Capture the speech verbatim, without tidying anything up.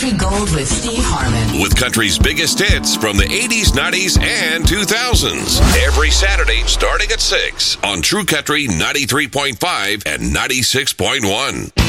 Country Gold with Steve Harmon. With country's biggest hits from the eighties, nineties, and two thousands. Every Saturday starting at six on True Country ninety-three point five and ninety-six point one.